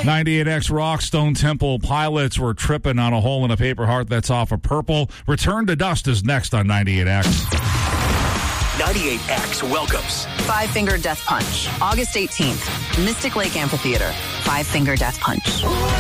98X Rock, Stone Temple Pilots were tripping on a hole in a paper heart that's off of Purple. Return to Dust is next on 98X. 98X welcomes Five Finger Death Punch, August 18th, Mystic Lake Amphitheater. Five Finger Death Punch.